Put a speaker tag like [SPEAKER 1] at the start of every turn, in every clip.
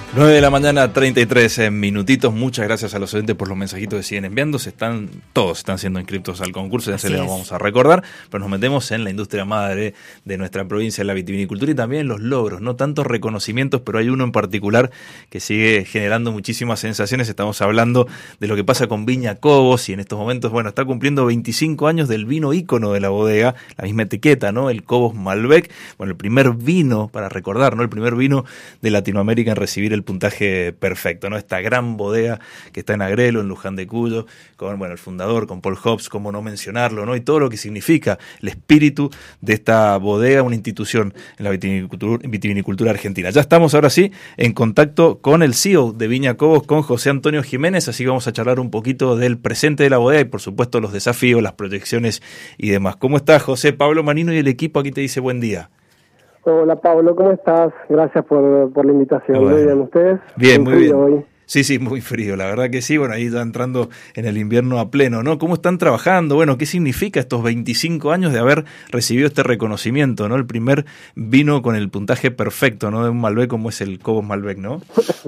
[SPEAKER 1] 9 de la mañana, 33 minutitos. Muchas gracias a los oyentes por los mensajitos que siguen enviando. Todos están siendo inscritos al concurso, ya se les vamos a recordar. Pero nos metemos en la industria madre de nuestra provincia, la vitivinicultura, y también los logros. No tantos reconocimientos, pero hay uno en particular que sigue generando muchísimas sensaciones. Estamos hablando de lo que pasa con Viña Cobos, y en estos momentos, está cumpliendo 25 años del vino ícono de la bodega, la misma etiqueta, ¿no? El Cobos Malbec. El primer vino, para recordar, ¿no? El primer vino de Latinoamérica en recibir el puntaje perfecto, ¿no? Esta gran bodega que está en Agrelo, en Luján de Cuyo, con el fundador, con Paul Hobbs, cómo no mencionarlo, ¿no? Y todo lo que significa el espíritu de esta bodega, una institución en la vitivinicultura argentina. Ya estamos ahora sí en contacto con el CEO de Viña Cobos, con José Antonio Jiménez, así que vamos a charlar un poquito del presente de la bodega y por supuesto los desafíos, las proyecciones y demás. ¿Cómo estás, José? Pablo Manino y el equipo aquí te dice buen día.
[SPEAKER 2] Hola Pablo, ¿cómo estás? Gracias por la invitación. Muy bien, ¿ustedes?
[SPEAKER 1] Bien, muy bien. Hoy. Sí, muy frío, la verdad que sí. Ahí ya entrando en el invierno a pleno, ¿no? ¿Cómo están trabajando? ¿Qué significa estos 25 años de haber recibido este reconocimiento, ¿no? El primer vino con el puntaje perfecto, ¿no? De un Malbec como es el Cobos Malbec, ¿no?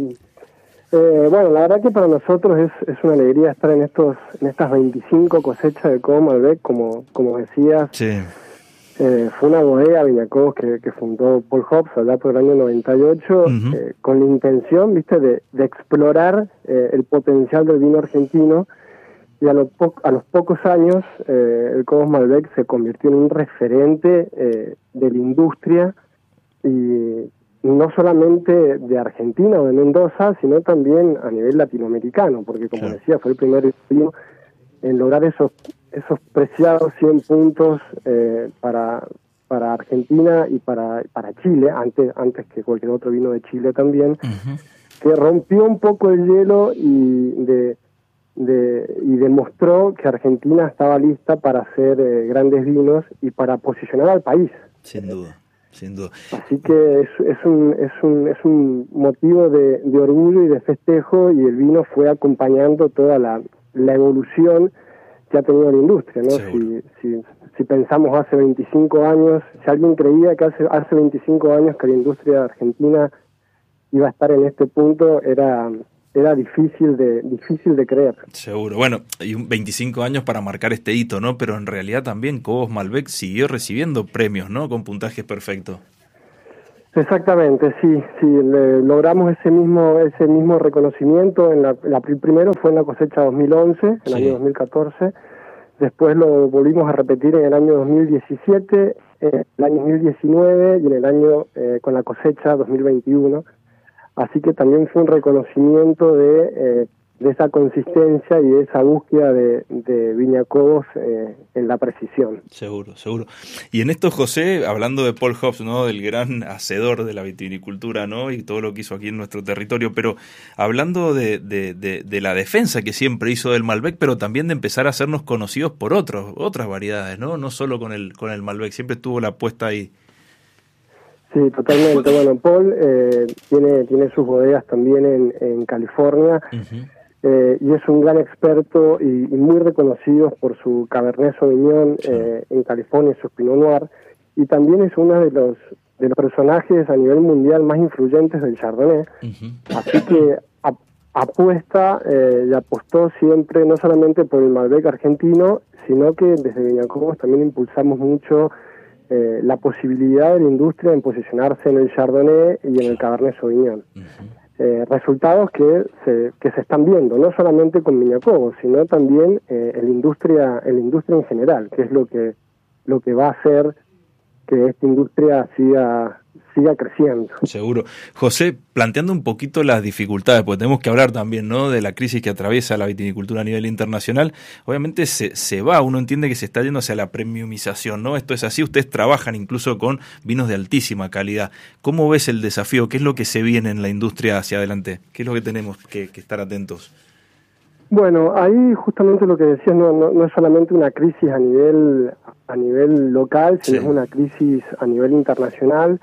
[SPEAKER 2] La verdad que para nosotros es una alegría estar en estas 25 cosechas de Cobos Malbec, como decías. Sí. Fue una bodega, Viña Cobos, que fundó Paul Hobbs allá por el año 98, con la intención, de explorar el potencial del vino argentino, y a los pocos años el Cobos Malbec se convirtió en un referente de la industria, y no solamente de Argentina o de Mendoza, sino también a nivel latinoamericano, porque como decía, fue el primer vino en lograr esos preciados 100 puntos para Argentina y para Chile, antes que cualquier otro vino de Chile también, que rompió un poco el hielo y demostró que Argentina estaba lista para hacer grandes vinos y para posicionar al país.
[SPEAKER 1] Sin duda.
[SPEAKER 2] Así que es un motivo de orgullo y de festejo, y el vino fue acompañando toda la evolución que ha tenido la industria, ¿no? Si pensamos hace 25 años, si alguien creía que hace 25 años que la industria argentina iba a estar en este punto, era difícil de creer.
[SPEAKER 1] Seguro. Y 25 años para marcar este hito, ¿no? Pero en realidad también Cobos Malbec siguió recibiendo premios, ¿no? Con puntajes perfectos.
[SPEAKER 2] Exactamente, sí, logramos ese mismo reconocimiento. Primero fue en la cosecha 2011, el año 2014, después lo volvimos a repetir en el año 2017, el año 2019 y en el año con la cosecha 2021, así que también fue un reconocimiento de esa consistencia y de esa búsqueda de Viña Cobos en la precisión.
[SPEAKER 1] Seguro. Y en esto, José, hablando de Paul Hobbs, ¿no? Del gran hacedor de la vitivinicultura, ¿no? Y todo lo que hizo aquí en nuestro territorio, pero hablando de la defensa que siempre hizo del Malbec, pero también de empezar a hacernos conocidos por otras variedades, ¿no? No solo con el Malbec, siempre estuvo la apuesta ahí.
[SPEAKER 2] Sí, totalmente. Paul tiene sus bodegas también en California. Y es un gran experto y muy reconocido por su Cabernet Sauvignon en California y su Pinot Noir, y también es uno de los personajes a nivel mundial más influyentes del Chardonnay, así que apuesta y apostó siempre no solamente por el Malbec argentino, sino que desde Viña Cobos también impulsamos mucho la posibilidad de la industria en posicionarse en el Chardonnay y en el Cabernet Sauvignon. Resultados que se están viendo, no solamente con Viña Cobos, sino también en la industria en general, que es lo que va a hacer que esta industria siga creciendo.
[SPEAKER 1] Seguro. José, planteando un poquito las dificultades, porque tenemos que hablar también, ¿no?, de la crisis que atraviesa la vitivinicultura a nivel internacional. Obviamente uno entiende que se está yendo hacia la premiumización, ¿no? Esto es así, ustedes trabajan incluso con vinos de altísima calidad. ¿Cómo ves el desafío? ¿Qué es lo que se viene en la industria hacia adelante? ¿Qué es lo que tenemos que estar atentos?
[SPEAKER 2] Ahí justamente lo que decías, no es solamente una crisis a nivel local, sino es una crisis a nivel internacional.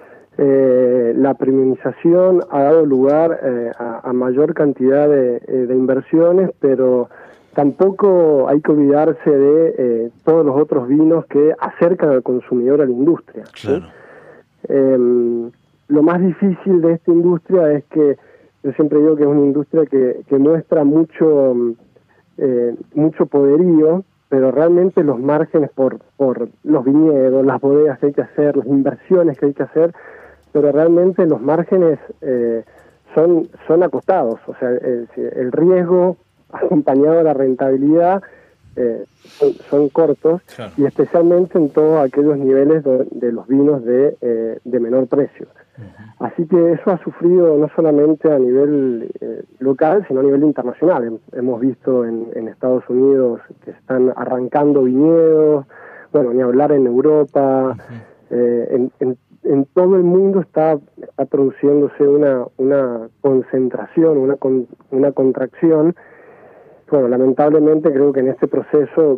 [SPEAKER 2] La premiumización ha dado lugar a mayor cantidad de inversiones, pero tampoco hay que olvidarse de todos los otros vinos que acercan al consumidor a la industria. Claro. Lo más difícil de esta industria es que yo siempre digo que es una industria que muestra mucho poderío, pero realmente los márgenes por los viñedos, las bodegas que hay que hacer, las inversiones que hay que hacer, pero realmente los márgenes son acotados, o sea, el riesgo acompañado de la rentabilidad son cortos, claro. Y especialmente en todos aquellos niveles de los vinos de menor precio. Uh-huh. Así que eso ha sufrido no solamente a nivel local, sino a nivel internacional. Hemos visto en Estados Unidos que están arrancando viñedos, bueno, ni hablar en Europa, uh-huh. En todo el mundo está produciéndose una concentración, una contracción. Bueno, lamentablemente creo que en este proceso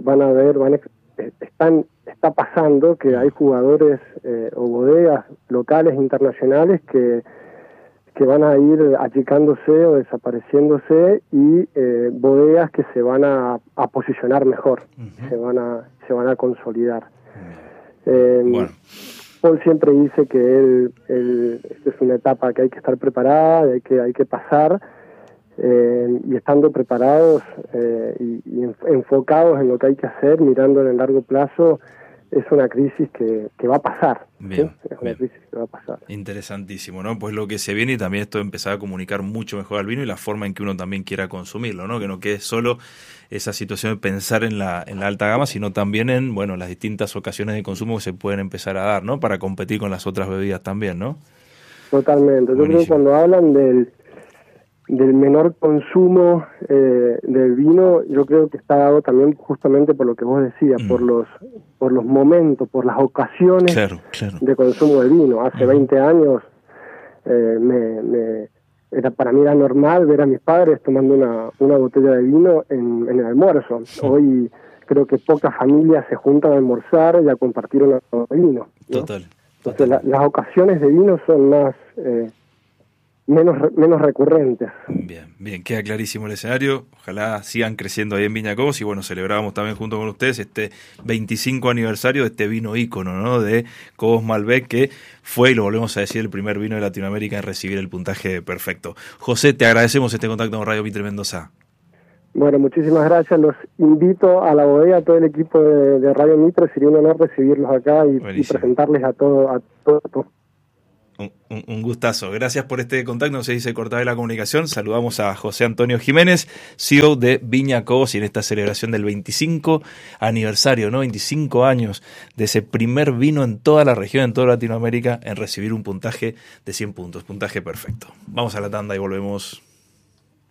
[SPEAKER 2] está pasando que hay jugadores o bodegas locales e internacionales que van a ir achicándose o desapareciéndose y bodegas que se van a posicionar mejor, uh-huh. se van a consolidar. Bueno. Paul siempre dice que esta es una etapa que hay que estar preparada, hay que pasar, y estando preparados y enfocados en lo que hay que hacer, mirando en el largo plazo, es una crisis que va a pasar.
[SPEAKER 1] Bien,
[SPEAKER 2] ¿sí? Es una crisis que va a pasar.
[SPEAKER 1] Interesantísimo, ¿no? Pues lo que se viene, y también esto empezar a comunicar mucho mejor al vino y la forma en que uno también quiera consumirlo, ¿no? Que no quede solo esa situación de pensar en la alta gama, sino también en, bueno, las distintas ocasiones de consumo que se pueden empezar a dar, ¿no? Para competir con las otras bebidas también, ¿no?
[SPEAKER 2] Totalmente. Yo creo que cuando hablan del menor consumo del vino, yo creo que está dado también justamente por lo que vos decías, por los momentos, por las ocasiones
[SPEAKER 1] claro.
[SPEAKER 2] de consumo del vino. Hace 20 años para mí era normal ver a mis padres tomando una botella de vino en el almuerzo. Hoy creo que pocas familias se juntan a almorzar y a compartir una de vino, ¿no?
[SPEAKER 1] Total.
[SPEAKER 2] Entonces las ocasiones de vino son más menos recurrentes.
[SPEAKER 1] Bien, queda clarísimo el escenario. Ojalá sigan creciendo ahí en Viña Cobos y bueno, celebramos también junto con ustedes este 25 aniversario de este vino ícono, ¿no? De Cobos Malbec, que fue, y lo volvemos a decir, el primer vino de Latinoamérica en recibir el puntaje perfecto. José, te agradecemos este contacto con Radio Mitre Mendoza.
[SPEAKER 2] Bueno, muchísimas gracias. Los invito a la bodega, a todo el equipo de Radio Mitre. Sería un honor recibirlos acá y presentarles a todo.
[SPEAKER 1] Un gustazo. Gracias por este contacto. No se cortaba la comunicación. Saludamos a José Antonio Jiménez, CEO de Viña Cobos, y en esta celebración del 25 aniversario, ¿no? 25 años de ese primer vino en toda la región, en toda Latinoamérica, en recibir un puntaje de 100 puntos. Puntaje perfecto. Vamos a la tanda y volvemos.